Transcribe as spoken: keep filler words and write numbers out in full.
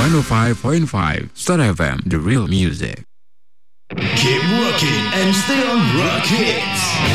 one oh five point five Star F M, the real music. Keep rocking and stay on rocket.